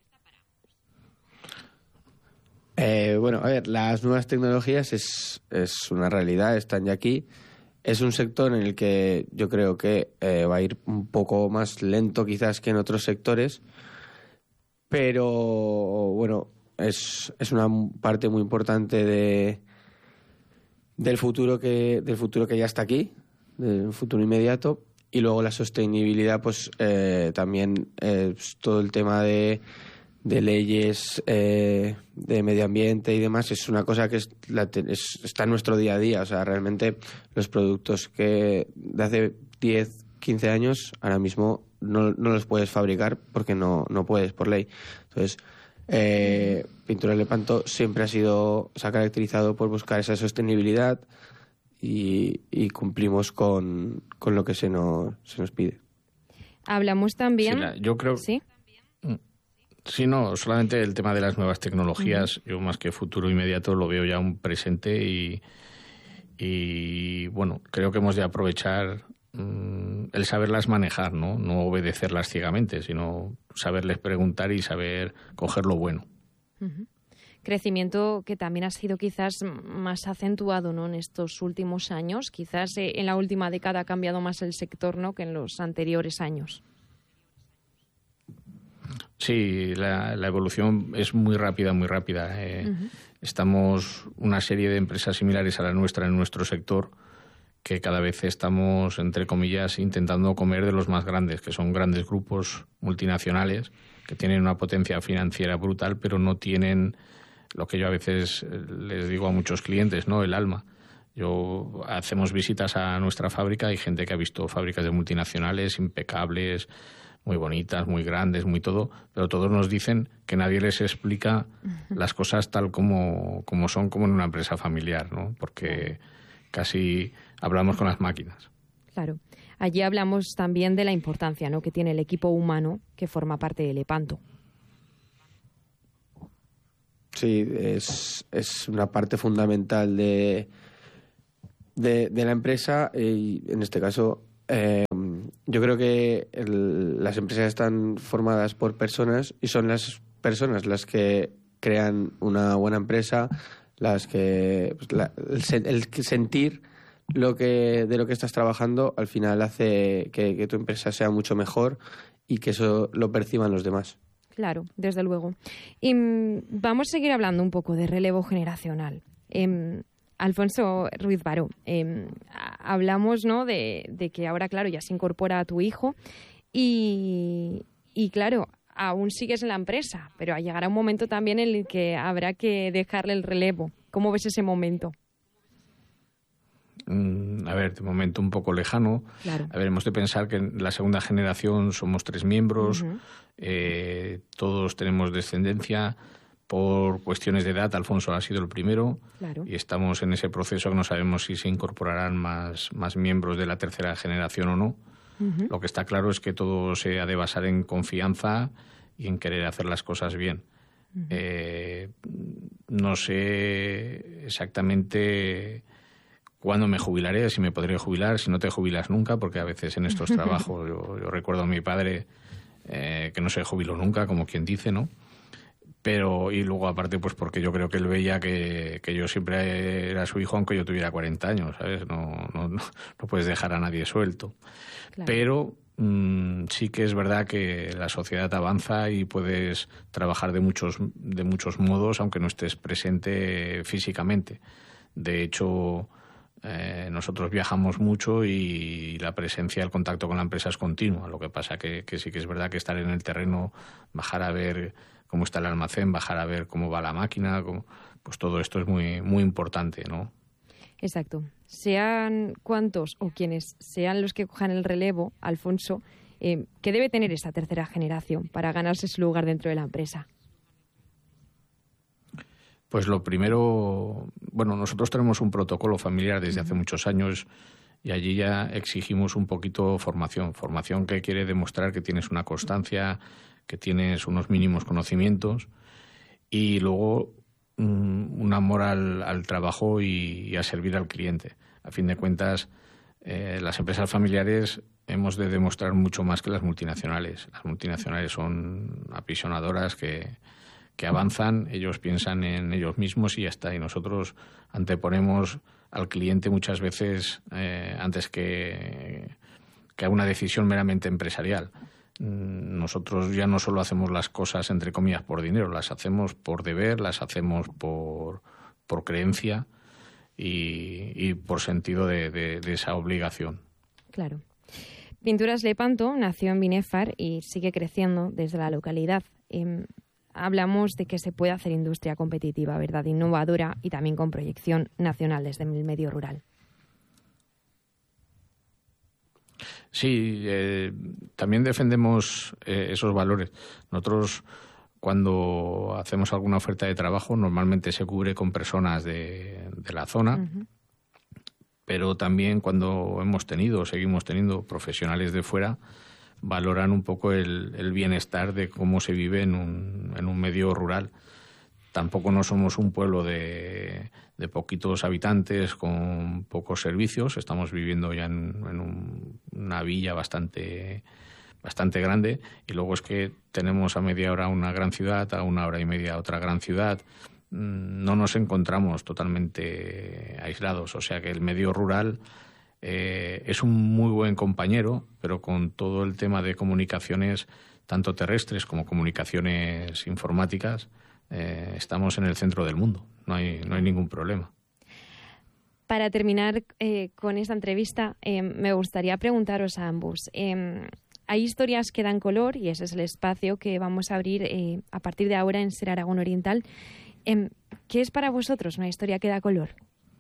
Eh, bueno, a ver, las nuevas tecnologías es, es una realidad, están ya aquí. Es un sector en el que yo creo que eh, va a ir un poco más lento quizás que en otros sectores, pero bueno, es, es una parte muy importante de, del futuro que del futuro que ya está aquí, del futuro inmediato. Y luego la sostenibilidad, pues eh, también eh, pues, todo el tema de de leyes eh, de medio ambiente y demás es una cosa que es, la, es, está en nuestro día a día. O sea, realmente los productos que de hace diez, quince años ahora mismo no, no los puedes fabricar porque no, no puedes por ley. Entonces, eh, Pinturas Lepanto siempre ha sido, se ha caracterizado por buscar esa sostenibilidad y, y cumplimos con, con lo que se nos, se nos pide. Hablamos también... Sí, la, yo creo... ¿Sí? Sí, no, solamente el tema de las nuevas tecnologías, uh-huh. Yo más que futuro inmediato lo veo ya un presente y, y bueno, creo que hemos de aprovechar um, el saberlas manejar, ¿no? No obedecerlas ciegamente, sino saberles preguntar y saber coger lo bueno. Uh-huh. Crecimiento que también ha sido quizás más acentuado, ¿no?, en estos últimos años. Quizás eh, en la última década ha cambiado más el sector, ¿no?, que en los anteriores años. Sí, la, la evolución es muy rápida, muy rápida. Eh, uh-huh. Estamos una serie de empresas similares a la nuestra en nuestro sector que cada vez estamos, entre comillas, intentando comer de los más grandes, que son grandes grupos multinacionales que tienen una potencia financiera brutal, pero no tienen lo que yo a veces les digo a muchos clientes, ¿no? El alma. Yo hacemos visitas a nuestra fábrica, hay gente que ha visto fábricas de multinacionales impecables, muy bonitas, muy grandes, muy todo, pero todos nos dicen que nadie les explica las cosas tal como, como son, como en una empresa familiar, ¿no? Porque casi hablamos con las máquinas. Claro. Allí hablamos también de la importancia, ¿no?, que tiene el equipo humano que forma parte de Lepanto. Sí, es, es una parte fundamental de, de, de la empresa y en este caso eh, yo creo que el, las empresas están formadas por personas y son las personas las que crean una buena empresa, las que pues, la, el, el sentir lo que de lo que estás trabajando al final hace que, que tu empresa sea mucho mejor y que eso lo perciban los demás. Claro, desde luego. Y um, vamos a seguir hablando un poco de relevo generacional. Eh, Alfonso Ruiz Baró, eh, hablamos, ¿no?, de, de que ahora, claro, ya se incorpora a tu hijo y, y, claro, aún sigues en la empresa, pero llegará un momento también en el que habrá que dejarle el relevo. ¿Cómo ves ese momento? A ver, de momento un poco lejano. Claro. A ver, hemos de pensar que en la segunda generación somos tres miembros, uh-huh. eh, todos tenemos descendencia. Por cuestiones de edad, Alfonso ha sido el primero, claro. Y estamos en ese proceso que no sabemos si se incorporarán más, más miembros de la tercera generación o no. Uh-huh. Lo que está claro es que todo se ha de basar en confianza y en querer hacer las cosas bien. Uh-huh. Eh, no sé exactamente cuándo me jubilaré, si me podré jubilar, si no te jubilas nunca, porque a veces en estos trabajos, yo, yo recuerdo a mi padre eh, que no se jubiló nunca, como quien dice, ¿no? Pero, y luego aparte, pues porque yo creo que él veía que, que yo siempre era su hijo, aunque yo tuviera cuarenta años, ¿sabes? No, no, no, no puedes dejar a nadie suelto. Claro. Pero mmm, sí que es verdad que la sociedad avanza y puedes trabajar de muchos, de muchos modos, aunque no estés presente físicamente. De hecho, eh, nosotros viajamos mucho y la presencia, el contacto con la empresa es continua. Lo que pasa que, que sí que es verdad que estar en el terreno, bajar a ver cómo está el almacén, bajar a ver cómo va la máquina, cómo, pues todo esto es muy, muy importante, ¿no? Exacto. Sean cuantos o quienes sean los que cojan el relevo, Alfonso, eh, ¿qué debe tener esta tercera generación para ganarse su lugar dentro de la empresa? Pues lo primero, bueno, nosotros tenemos un protocolo familiar desde uh-huh. hace muchos años y allí ya exigimos un poquito formación. Formación que quiere demostrar que tienes una constancia, que tienes unos mínimos conocimientos y luego um, un amor al, al trabajo y, y a servir al cliente. A fin de cuentas, eh, las empresas familiares hemos de demostrar mucho más que las multinacionales. Las multinacionales son aprisionadoras que, que avanzan, ellos piensan en ellos mismos y ya está. Y nosotros anteponemos al cliente muchas veces eh, antes que, que a una decisión meramente empresarial. Nosotros ya no solo hacemos las cosas, entre comillas, por dinero, las hacemos por deber, las hacemos por, por creencia y, y por sentido de, de, de esa obligación. Claro. Pinturas Lepanto nació en Binefar y sigue creciendo desde la localidad. Eh, hablamos de que se puede hacer industria competitiva, ¿verdad?, innovadora y también con proyección nacional desde el medio rural. Sí, eh, también defendemos eh, esos valores. Nosotros, cuando hacemos alguna oferta de trabajo, normalmente se cubre con personas de, de la zona, uh-huh. pero también cuando hemos tenido, seguimos teniendo profesionales de fuera, valoran un poco el, el bienestar de cómo se vive en un, en un medio rural. Tampoco no somos un pueblo de, de poquitos habitantes con pocos servicios. Estamos viviendo ya en, en un, una villa bastante, bastante grande y luego es que tenemos a media hora una gran ciudad, a una hora y media otra gran ciudad. No nos encontramos totalmente aislados. O sea que el medio rural eh, es un muy buen compañero, pero con todo el tema de comunicaciones, tanto terrestres como comunicaciones informáticas, Eh, estamos en el centro del mundo, no hay, no hay ningún problema. Para terminar eh, con esta entrevista, eh, me gustaría preguntaros a ambos. Eh, hay historias que dan color y ese es el espacio que vamos a abrir eh, a partir de ahora en Ser Aragón Oriental. Eh, ¿Qué es para vosotros una historia que da color?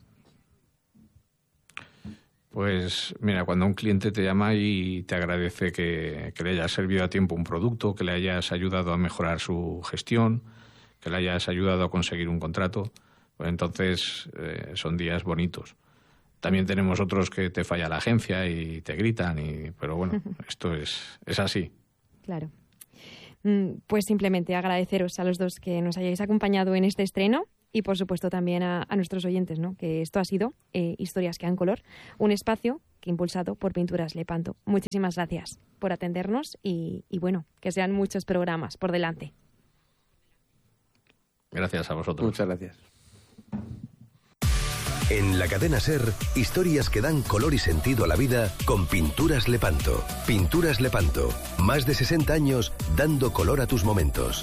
Pues mira, cuando un cliente te llama y te agradece que, que le hayas servido a tiempo un producto, que le hayas ayudado a mejorar su gestión, que le hayas ayudado a conseguir un contrato, pues entonces eh, son días bonitos. También tenemos otros que te falla la agencia y te gritan, y, pero bueno, esto es, es así. Claro. Pues simplemente agradeceros a los dos que nos hayáis acompañado en este estreno y, por supuesto, también a, a nuestros oyentes, ¿no? Que esto ha sido eh, Historias que dan color, un espacio que impulsado por Pinturas Lepanto. Muchísimas gracias por atendernos y, y, bueno, que sean muchos programas por delante. Gracias a vosotros. Muchas gracias. En la cadena SER, historias que dan color y sentido a la vida con Pinturas Lepanto. Pinturas Lepanto, más de sesenta años dando color a tus momentos.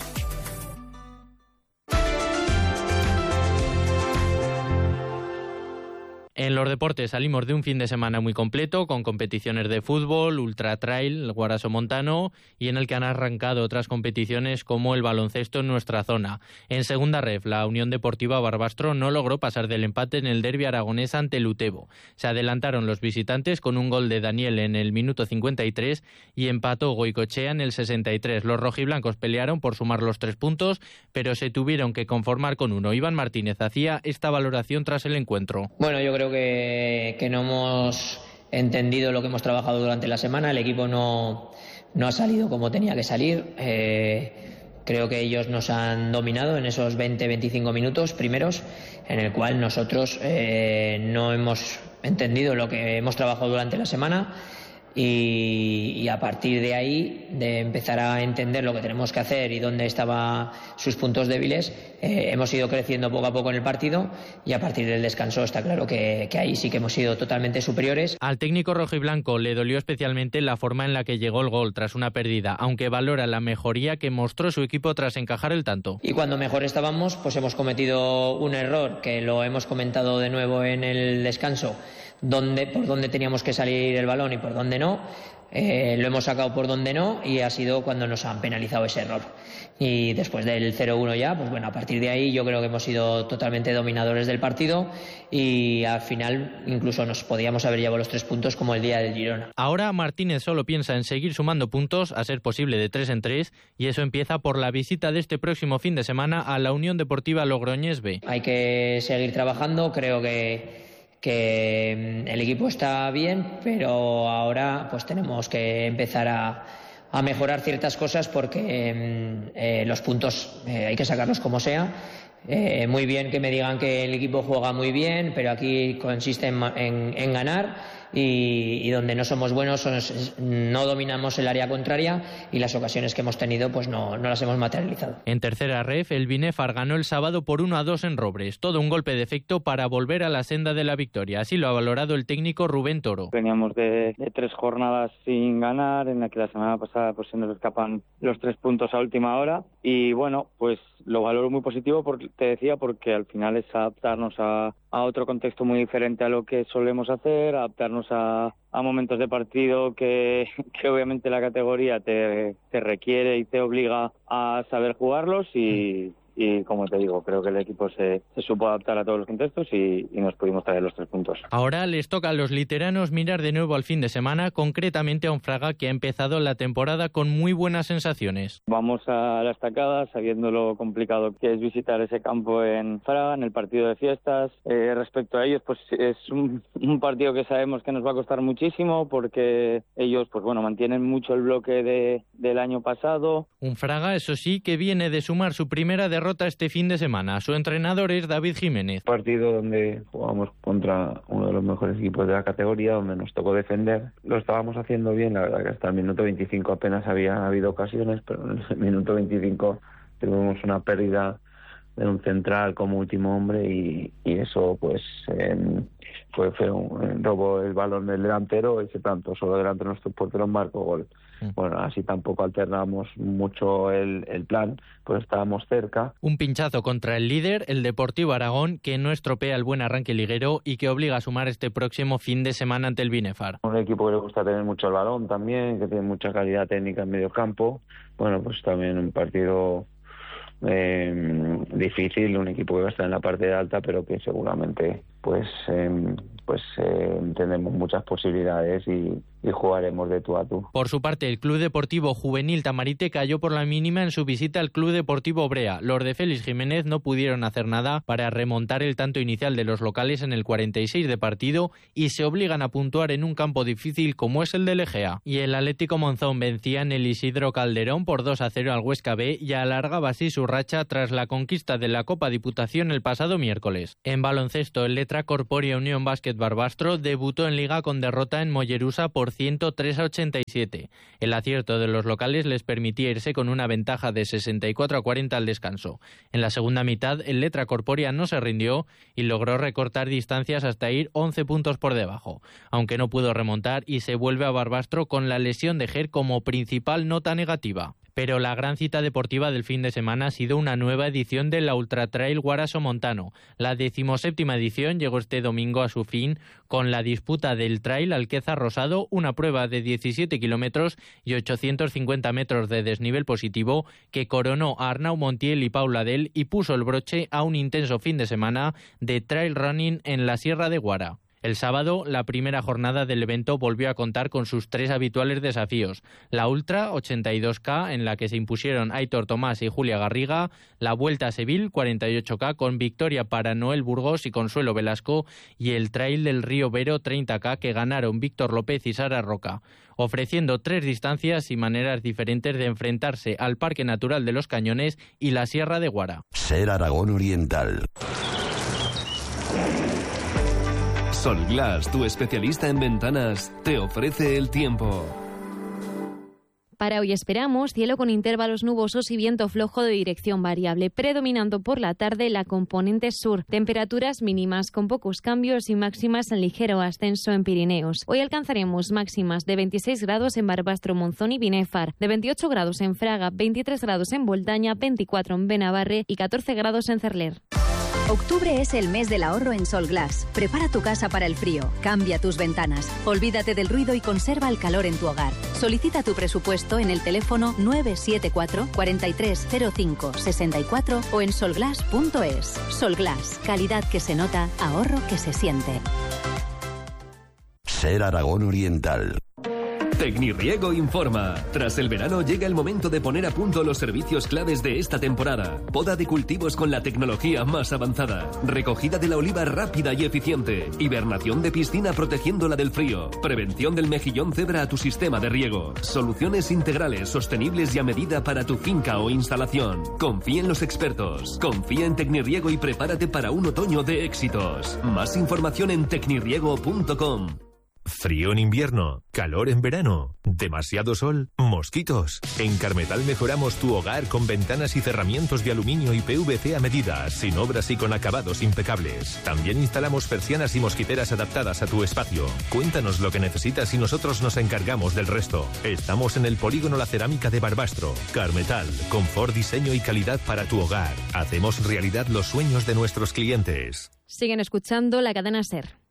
En los deportes salimos de un fin de semana muy completo con competiciones de fútbol, ultra trail, el Guaraso Montano y en el que han arrancado otras competiciones como el baloncesto en nuestra zona. En segunda ref, la Unión Deportiva Barbastro no logró pasar del empate en el derbi aragonés ante el Utebo. Se adelantaron los visitantes con un gol de Daniel en el minuto cincuenta y tres y empató Goicoechea en el sesenta y tres. Los rojiblancos pelearon por sumar los tres puntos, pero se tuvieron que conformar con uno. Iván Martínez hacía esta valoración tras el encuentro. Bueno, yo creo Que, que no hemos entendido lo que hemos trabajado durante la semana. El equipo no, no ha salido como tenía que salir. Eh, creo que ellos nos han dominado en esos veinte a veinticinco minutos primeros, en el cual nosotros eh, no hemos entendido lo que hemos trabajado durante la semana. Y, y a partir de ahí, de empezar a entender lo que tenemos que hacer y dónde estaban sus puntos débiles, eh, hemos ido creciendo poco a poco en el partido y a partir del descanso está claro que, que ahí sí que hemos sido totalmente superiores. Al técnico rojiblanco le dolió especialmente la forma en la que llegó el gol tras una pérdida, aunque valora la mejoría que mostró su equipo tras encajar el tanto. Y cuando mejor estábamos, pues hemos cometido un error que lo hemos comentado de nuevo en el descanso. Dónde, por dónde teníamos que salir el balón y por dónde no, eh, lo hemos sacado por dónde no y ha sido cuando nos han penalizado ese error. Y después del cero uno ya, pues bueno, a partir de ahí yo creo que hemos sido totalmente dominadores del partido y al final incluso nos podíamos haber llevado los tres puntos como el día del Girona. Ahora Martínez solo piensa en seguir sumando puntos, a ser posible de tres en tres, y eso empieza por la visita de este próximo fin de semana a la Unión Deportiva Logroñés B. Hay que seguir trabajando, creo que que el equipo está bien, pero ahora pues tenemos que empezar a, a mejorar ciertas cosas porque eh, los puntos eh, hay que sacarlos como sea. Eh, muy bien que me digan que el equipo juega muy bien, pero aquí consiste en, en, en ganar y, y donde no somos buenos son, no dominamos el área contraria y las ocasiones que hemos tenido pues no, no las hemos materializado. En tercera ref, el Binefar ganó el sábado por uno a dos en Robres, todo un golpe de efecto para volver a la senda de la victoria. Así lo ha valorado el técnico Rubén Toro. Veníamos de, de tres jornadas sin ganar, en la que la semana pasada pues se nos escapan los tres puntos a última hora y bueno, pues lo valoro muy positivo, porque te decía, porque al final es adaptarnos a, a otro contexto muy diferente a lo que solemos hacer, adaptarnos a, a momentos de partido que, que obviamente la categoría te, te requiere y te obliga a saber jugarlos y... Y como te digo, creo que el equipo se, se supo adaptar a todos los contextos y, y nos pudimos traer los tres puntos. Ahora les toca a los literanos mirar de nuevo al fin de semana, concretamente a un Fraga que ha empezado la temporada con muy buenas sensaciones. Vamos a la estacada sabiendo lo complicado que es visitar ese campo en Fraga, en el partido de fiestas. Eh, respecto a ellos, pues es un, un partido que sabemos que nos va a costar muchísimo porque ellos, pues bueno, mantienen mucho el bloque de, del año pasado. Un Fraga, eso sí, que viene de sumar su primera derrota este fin de semana. Su entrenador es David Jiménez. Partido donde jugamos contra uno de los mejores equipos de la categoría, donde nos tocó defender. Lo estábamos haciendo bien, la verdad que hasta el minuto veinticinco apenas había habido ocasiones, pero en el minuto veinticinco tuvimos una pérdida de un central como último hombre y, y eso pues eh, fue, fue un robo el balón del delantero y se plantó solo delante de nuestro portero, marcó gol. Bueno, así tampoco alternamos mucho el, el plan, pues estábamos cerca. Un pinchazo contra el líder, el Deportivo Aragón, que no estropea el buen arranque liguero y que obliga a sumar este próximo fin de semana ante el Binefar. Un equipo que le gusta tener mucho el balón también, que tiene mucha calidad técnica en medio campo. Bueno, pues también un partido eh, difícil, un equipo que va a estar en la parte alta, pero que seguramente pues eh, pues eh, tenemos muchas posibilidades y, y jugaremos de tú a tú. Por su parte, el Club Deportivo Juvenil Tamarite cayó por la mínima en su visita al Club Deportivo Brea. Los de Félix Jiménez no pudieron hacer nada para remontar el tanto inicial de los locales en el cuarenta y seis de partido y se obligan a puntuar en un campo difícil como es el del Egea. Y el Atlético Monzón vencía en el Isidro Calderón por dos a cero al Huesca B y alargaba así su racha tras la conquista de la Copa Diputación el pasado miércoles. En baloncesto, el Letra Corporia Unión Básquet Barbastro debutó en Liga con derrota en Mollerusa por ciento tres a ochenta y siete. El acierto de los locales les permitía irse con una ventaja de sesenta y cuatro a cuarenta al descanso. En la segunda mitad, el Letra Corporia no se rindió y logró recortar distancias hasta ir once puntos por debajo, aunque no pudo remontar y se vuelve a Barbastro con la lesión de Ger como principal nota negativa. Pero la gran cita deportiva del fin de semana ha sido una nueva edición de la Ultra Trail Guaraso Montano. La decimoséptima edición llegó este domingo a su fin con la disputa del Trail Alqueza Rosado, una prueba de diecisiete kilómetros y ochocientos cincuenta metros de desnivel positivo que coronó a Arnau Montiel y Paula Del y puso el broche a un intenso fin de semana de trail running en la Sierra de Guara. El sábado, la primera jornada del evento volvió a contar con sus tres habituales desafíos. La Ultra ochenta y dos K, en la que se impusieron Aitor Tomás y Julia Garriga. La Vuelta a Seville cuarenta y ocho K, con victoria para Noel Burgos y Consuelo Velasco. Y el Trail del Río Vero treinta K, que ganaron Víctor López y Sara Roca, ofreciendo tres distancias y maneras diferentes de enfrentarse al Parque Natural de los Cañones y la Sierra de Guara. Ser Aragón Oriental. Solglass, tu especialista en ventanas, te ofrece el tiempo. Para hoy esperamos cielo con intervalos nubosos y viento flojo de dirección variable, predominando por la tarde la componente sur. Temperaturas mínimas con pocos cambios y máximas en ligero ascenso en Pirineos. Hoy alcanzaremos máximas de veintiséis grados en Barbastro, Monzón y Binefar, de veintiocho grados en Fraga, veintitrés grados en Boldaña, veinticuatro en Benabarre y catorce grados en Cerler. Octubre es el mes del ahorro en Solglass. Prepara tu casa para el frío, cambia tus ventanas, olvídate del ruido y conserva el calor en tu hogar. Solicita tu presupuesto en el teléfono nueve siete cuatro, cuatro tres cero cinco, seis cuatro o en solglass punto es. Solglass, calidad que se nota, ahorro que se siente. Ser Aragón Oriental. Tecnirriego informa. Tras el verano llega el momento de poner a punto los servicios claves de esta temporada. Poda de cultivos con la tecnología más avanzada. Recogida de la oliva rápida y eficiente. Hibernación de piscina protegiéndola del frío. Prevención del mejillón cebra a tu sistema de riego. Soluciones integrales, sostenibles y a medida para tu finca o instalación. Confía en los expertos. Confía en Tecnirriego y prepárate para un otoño de éxitos. Más información en tecnirriego punto com. Frío en invierno, calor en verano, demasiado sol, mosquitos. En Carmetal mejoramos tu hogar con ventanas y cerramientos de aluminio y P V C a medida, sin obras y con acabados impecables. También instalamos persianas y mosquiteras adaptadas a tu espacio. Cuéntanos lo que necesitas y nosotros nos encargamos del resto. Estamos en el Polígono La Cerámica de Barbastro. Carmetal, confort, diseño y calidad para tu hogar. Hacemos realidad los sueños de nuestros clientes. Siguen escuchando la cadena SER.